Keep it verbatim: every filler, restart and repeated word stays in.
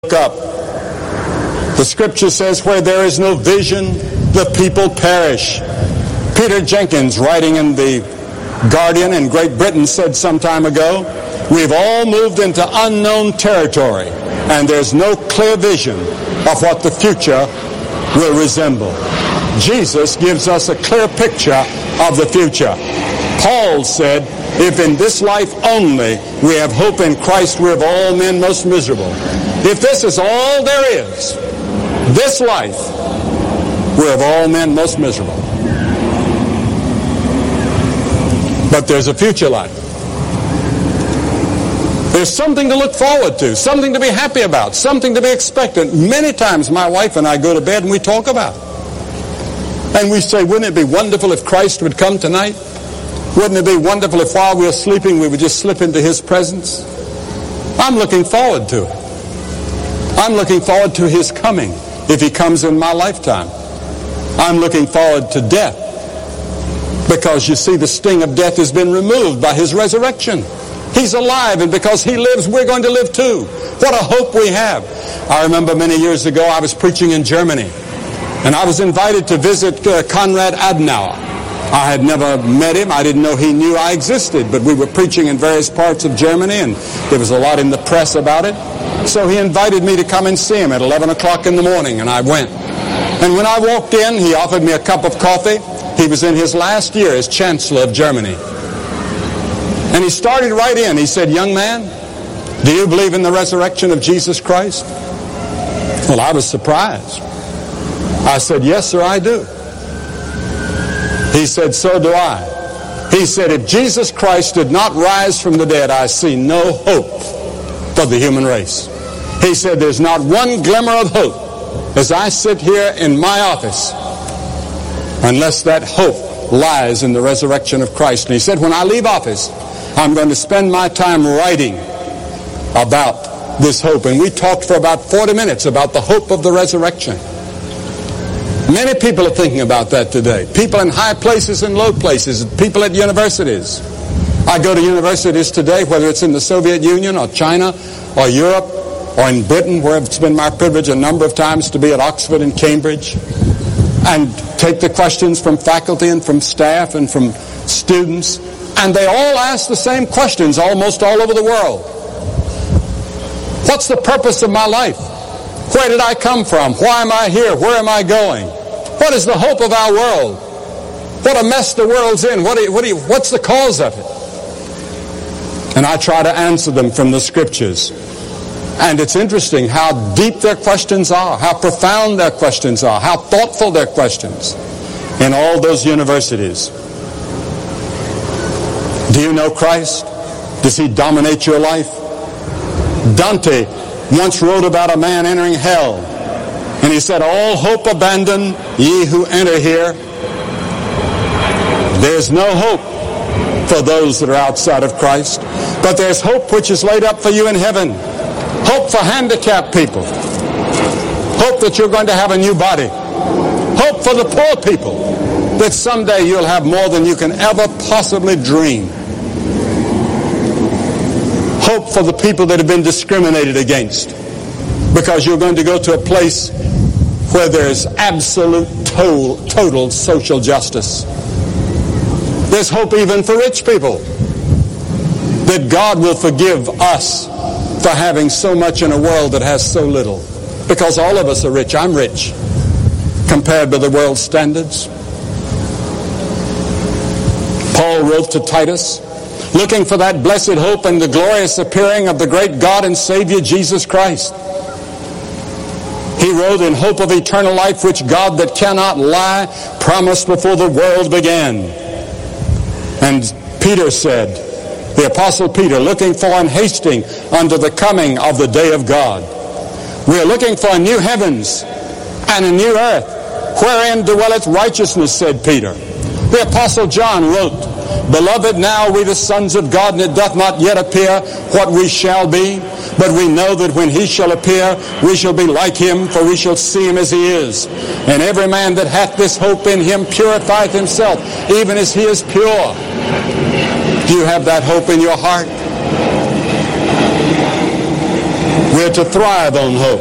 look up. The scripture says, where there is no vision, the people perish. Peter Jenkins, writing in the Guardian in Great Britain, said some time ago, we've all moved into unknown territory, and there's no clear vision of what the future will resemble. Jesus gives us a clear picture of the future. Paul said, if in this life only we have hope in Christ, we're of all men most miserable. If this is all there is, this life, we're of all men most miserable. But there's a future life. There's something to look forward to, something to be happy about, something to be expectant. Many times my wife and I go to bed and we talk about it. And we say, wouldn't it be wonderful if Christ would come tonight? Wouldn't it be wonderful if while we were sleeping we would just slip into His presence? I'm looking forward to it. I'm looking forward to His coming if He comes in my lifetime. I'm looking forward to death because, you see, the sting of death has been removed by His resurrection. He's alive, and because He lives, we're going to live too. What a hope we have. I remember many years ago I was preaching in Germany, and I was invited to visit uh, Konrad Adenauer. I had never met him. I didn't know he knew I existed, but we were preaching in various parts of Germany, and there was a lot in the press about it. So he invited me to come and see him at eleven o'clock in the morning, and I went. And when I walked in, he offered me a cup of coffee. He was in his last year as Chancellor of Germany. And he started right in. He said, young man, do you believe in the resurrection of Jesus Christ? Well, I was surprised. I said, yes, sir, I do. He said, so do I. He said, if Jesus Christ did not rise from the dead, I see no hope for the human race. He said, there's not one glimmer of hope as I sit here in my office unless that hope lies in the resurrection of Christ. And he said, when I leave office, I'm going to spend my time writing about this hope. And we talked for about forty minutes about the hope of the resurrection. Many people are thinking about that today. People in high places and low places. People at universities. I go to universities today, whether it's in the Soviet Union or China or Europe or in Britain, where it's been my privilege a number of times to be at Oxford and Cambridge, and take the questions from faculty and from staff and from students, and they all ask the same questions almost all over the world. What's the purpose of my life? Where did I come from? Why am I here? Where am I going? What is the hope of our world? What a mess the world's in. What do you, what do you, what's the cause of it? And I try to answer them from the Scriptures. And it's interesting how deep their questions are, how profound their questions are, how thoughtful their questions in all those universities. Do you know Christ? Does He dominate your life? Dante once wrote about a man entering hell, and he said, all hope abandon, ye who enter here. There's no hope for those that are outside of Christ, but there's hope which is laid up for you in heaven. Hope for handicapped people. Hope that you're going to have a new body. Hope for the poor people, that someday you'll have more than you can ever possibly dream. Hope for the people that have been discriminated against, because you're going to go to a place where there's absolute total, total social justice. There's hope even for rich people, that God will forgive us for having so much in a world that has so little, because all of us are rich. I'm rich compared to the world's standards. Paul wrote to Titus, looking for that blessed hope and the glorious appearing of the great God and Savior Jesus Christ. He wrote, in hope of eternal life, which God that cannot lie promised before the world began. And Peter said, the Apostle Peter, looking for and hasting unto the coming of the day of God. We are looking for a new heavens and a new earth, wherein dwelleth righteousness, said Peter. The Apostle John wrote, beloved, now we the sons of God, and it doth not yet appear what we shall be, but we know that when He shall appear, we shall be like Him, for we shall see Him as He is. And every man that hath this hope in Him purifieth himself, even as he is pure. Do you have that hope in your heart? We're to thrive on hope.